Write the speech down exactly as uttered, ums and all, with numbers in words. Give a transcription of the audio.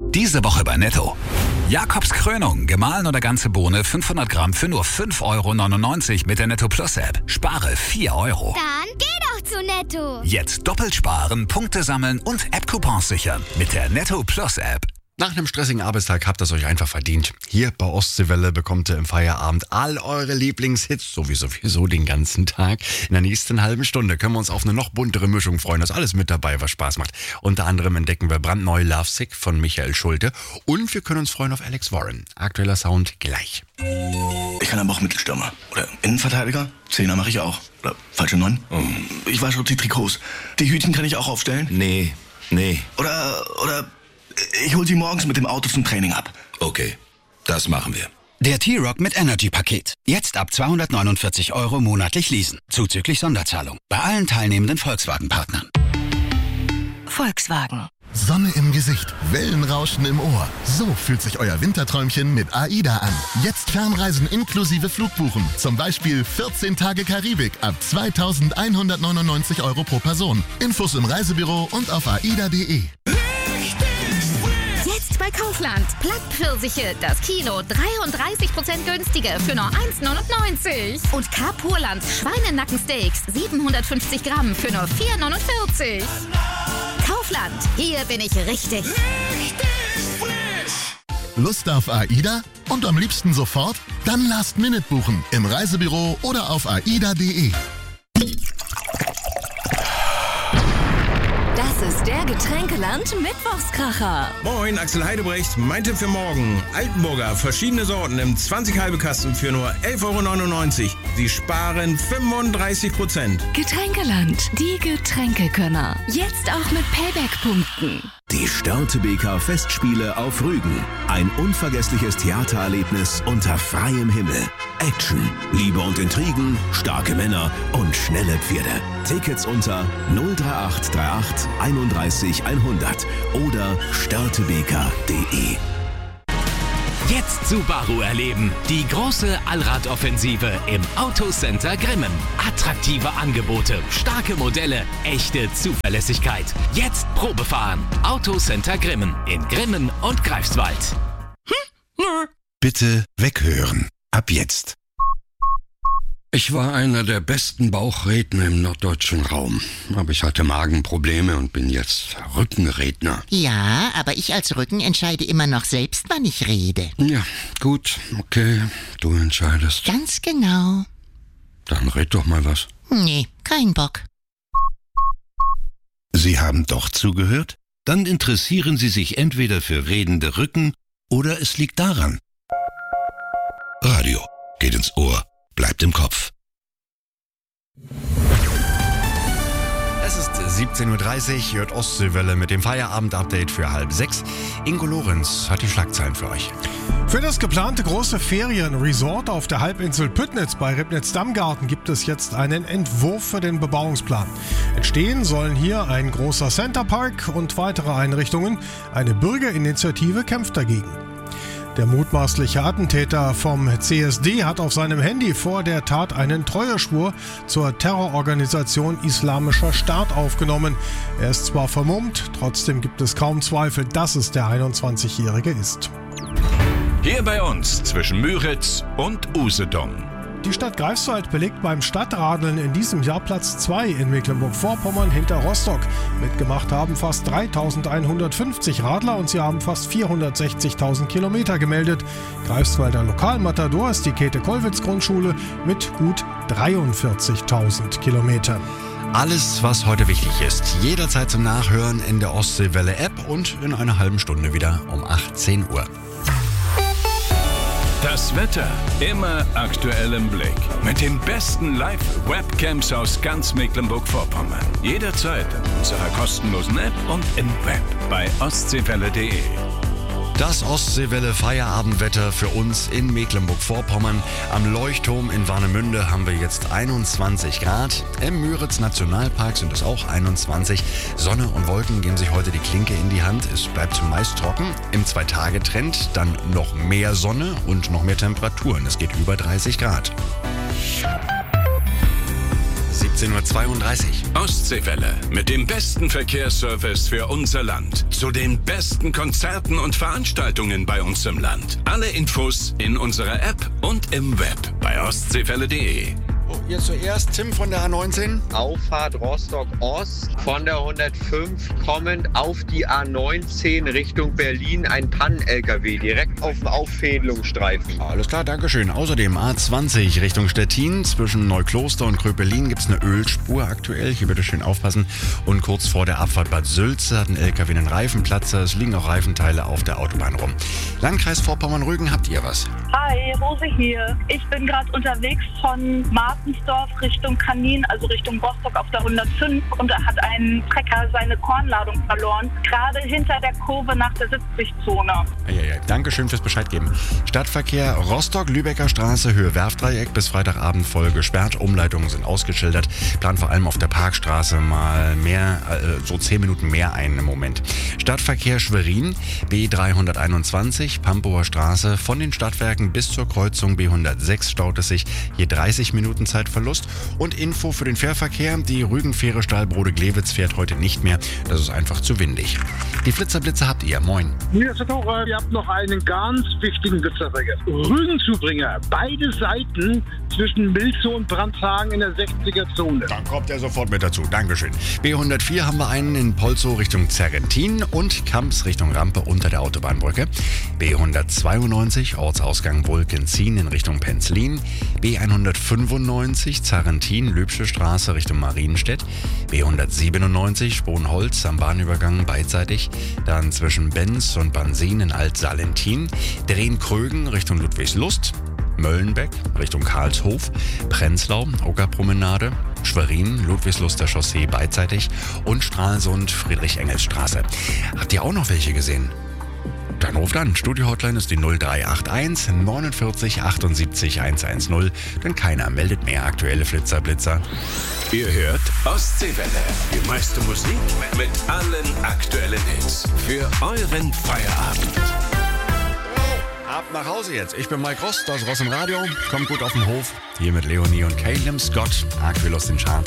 Diese Woche bei Netto. Jakobs Krönung, gemahlen oder ganze Bohne fünfhundert Gramm für nur fünf Euro neunundneunzig mit der Netto Plus App. Spare vier Euro. Dann geh doch zu Netto. Jetzt doppelt sparen, Punkte sammeln und App-Coupons sichern mit der Netto Plus App. Nach einem stressigen Arbeitstag habt ihr es euch einfach verdient. Hier bei Ostseewelle bekommt ihr im Feierabend all eure Lieblingshits, so wie sowieso den ganzen Tag. In der nächsten halben Stunde können wir uns auf eine noch buntere Mischung freuen. Da ist alles mit dabei, was Spaß macht. Unter anderem entdecken wir brandneu Love Sick von Michael Schulte. Und wir können uns freuen auf Alex Warren. Aktueller Sound gleich. Ich kann aber auch Mittelstürmer. Oder Innenverteidiger. Zehner mache ich auch. Oder falsche Neun. Oh. Ich wasche die Trikots. Die Hütchen kann ich auch aufstellen. Nee, nee. Oder, oder... Ich hol sie morgens mit dem Auto zum Training ab. Okay, das machen wir. Der T-Rock mit Energy-Paket. Jetzt ab zweihundertneunundvierzig Euro monatlich leasen. Zuzüglich Sonderzahlung. Bei allen teilnehmenden Volkswagen-Partnern. Volkswagen. Sonne im Gesicht, Wellenrauschen im Ohr. So fühlt sich euer Winterträumchen mit AIDA an. Jetzt Fernreisen inklusive Flugbuchen. Zum Beispiel vierzehn Tage Karibik ab zweitausendeinhundertneunundneunzig Euro pro Person. Infos im Reisebüro und auf aida punkt de. Jetzt bei Kaufland. Plattpfirsiche, das Kilo dreiunddreißig Prozent günstiger für nur eins neunundneunzig. Und Carpurland Schweinenackensteaks siebenhundertfünfzig Gramm für nur vier neunundvierzig. Kaufland, hier bin ich richtig. Richtig frisch. Lust auf AIDA? Und am liebsten sofort? Dann Last Minute buchen im Reisebüro oder auf aida punkt de. Das ist der Getränkeland Mittwochskracher. Moin, Axel Heidebrecht. Mein Tipp für morgen. Altenburger, verschiedene Sorten im zwanzig halbe Kasten für nur elf Euro neunundneunzig. Sie sparen fünfunddreißig Prozent. Getränkeland, die Getränkekönner. Jetzt auch mit Payback-Punkten. Die Störtebeker Festspiele auf Rügen. Ein unvergessliches Theatererlebnis unter freiem Himmel. Action, Liebe und Intrigen, starke Männer und schnelle Pferde. Tickets unter null drei acht drei acht einunddreißig hundert oder störtebeker punkt de. Jetzt Subaru erleben. Die große Allradoffensive im Autocenter Grimmen. Attraktive Angebote, starke Modelle, echte Zuverlässigkeit. Jetzt Probefahren. Autocenter Grimmen in Grimmen und Greifswald. Hm? Nö. Bitte weghören. Ab jetzt. Ich war einer der besten Bauchredner im norddeutschen Raum. Aber ich hatte Magenprobleme und bin jetzt Rückenredner. Ja, aber ich als Rücken entscheide immer noch selbst, wann ich rede. Ja, gut, okay, du entscheidest. Ganz genau. Dann red doch mal was. Nee, kein Bock. Sie haben doch zugehört? Dann interessieren Sie sich entweder für redende Rücken oder es liegt daran. Radio geht ins Ohr, bleibt im Kopf. Es ist siebzehn Uhr dreißig, hört Ostseewelle mit dem Feierabend-Update für halb sechs. Ingo Lorenz hat die Schlagzeilen für euch. Für das geplante große Ferienresort auf der Halbinsel Püttnitz bei Ribnitz-Dammgarten gibt es jetzt einen Entwurf für den Bebauungsplan. Entstehen sollen hier ein großer Centerpark und weitere Einrichtungen. Eine Bürgerinitiative kämpft dagegen. Der mutmaßliche Attentäter vom C S D hat auf seinem Handy vor der Tat einen Treueschwur zur Terrororganisation Islamischer Staat aufgenommen. Er ist zwar vermummt, trotzdem gibt es kaum Zweifel, dass es der einundzwanzigjährige ist. Hier bei uns zwischen Müritz und Usedom. Die Stadt Greifswald belegt beim Stadtradeln in diesem Jahr Platz zwei in Mecklenburg-Vorpommern hinter Rostock. Mitgemacht haben fast dreitausendeinhundertfünfzig Radler und sie haben fast vierhundertsechzigtausend Kilometer gemeldet. Greifswalder Lokalmatador ist die Käthe-Kollwitz-Grundschule mit gut dreiundvierzigtausend Kilometern. Alles, was heute wichtig ist, jederzeit zum Nachhören in der Ostseewelle-App und in einer halben Stunde wieder um achtzehn Uhr. Das Wetter immer aktuell im Blick. Mit den besten Live-Webcams aus ganz Mecklenburg-Vorpommern. Jederzeit in unserer kostenlosen App und im Web bei ostseewelle punkt de. Das Ostseewelle-Feierabendwetter für uns in Mecklenburg-Vorpommern. Am Leuchtturm in Warnemünde haben wir jetzt einundzwanzig Grad. Im Müritz-Nationalpark sind es auch einundzwanzig. Sonne und Wolken geben sich heute die Klinke in die Hand. Es bleibt meist trocken. Im Zwei-Tage-Trend dann noch mehr Sonne und noch mehr Temperaturen. Es geht über dreißig Grad. siebzehn Uhr zweiunddreißig. Ostseewelle mit dem besten Verkehrsservice für unser Land. Zu den besten Konzerten und Veranstaltungen bei uns im Land. Alle Infos in unserer App und im Web bei ostseewelle punkt de. Hier zuerst Tim von der A neunzehn. Auffahrt Rostock-Ost von der hundertfünf kommend auf die A neunzehn Richtung Berlin. Ein Pannen-L K W direkt auf dem Auffädelungsstreifen. Alles klar, Dankeschön. Außerdem A zwanzig Richtung Stettin. Zwischen Neukloster und Kröpelin gibt es eine Ölspur aktuell. Hier bitte schön aufpassen. Und kurz vor der Abfahrt Bad Sülze hat ein L K W einen Reifenplatzer. Es liegen auch Reifenteile auf der Autobahn rum. Landkreis Vorpommern-Rügen, habt ihr was? Hi, Rose hier. Ich bin gerade unterwegs von Martensdorf Richtung Kanin, also Richtung Rostock auf der hundertfünf, und da hat ein Trecker seine Kornladung verloren, gerade hinter der Kurve nach der Sitzsichtzone. Eieiei, Dankeschön fürs Bescheid geben. Stadtverkehr Rostock, Lübecker Straße, Höhe Werfdreieck bis Freitagabend voll gesperrt. Umleitungen sind ausgeschildert. Plant vor allem auf der Parkstraße mal mehr, äh, so zehn Minuten mehr ein im Moment. Stadtverkehr Schwerin, B dreihunderteinundzwanzig, Pampower Straße, von den Stadtwerken bis zur Kreuzung B hundertsechs staut es sich. Hier dreißig Minuten Zeitverlust. Und Info für den Fährverkehr: Die Rügenfähre Stahlbrode-Glewitz fährt heute nicht mehr. Das ist einfach zu windig. Die Flitzerblitze habt ihr. Moin. Hier ist der Tore. Ihr habt noch einen ganz wichtigen Blitzer vergessen. Rügenzubringer. Beide Seiten zwischen Milzow und Brandhagen in der sechziger Zone. Dann kommt er sofort mit dazu. Dankeschön. B hundertvier haben wir einen in Polzow Richtung Zerrentin und Kamps Richtung Rampe unter der Autobahnbrücke. B hundertzweiundneunzig Ortsausgang Wolkenzien in Richtung Penzlin. B hundertfünfundneunzig Zerrentin-Lübsche Straße Richtung Marienstedt. B hundertsiebenundneunzig Sponholz am Bahnübergang beidseitig. Dann zwischen Benz und Bansin in Alt-Salentin. Drehen-Krögen Richtung Ludwigslust. Möllenbeck Richtung Karlshof. Prenzlau, Okerpromenade. Schwerin, Ludwigsluster Chaussee beidseitig. Und Stralsund, Friedrich-Engels-Straße. Habt ihr auch noch welche gesehen? Dann ruft an. Studio-Hotline ist die null drei acht eins neunundvierzig achtundsiebzig hundertzehn. Denn keiner meldet mehr aktuelle Flitzerblitzer. Ihr hört Ostseewelle. Die meiste Musik mit allen aktuellen Hits. Für euren Feierabend. Ab nach Hause jetzt. Ich bin Mike Rost, das Ross im Radio. Kommt gut auf den Hof. Hier mit Leonie und Caleb Scott. Arg viel aus den Charts.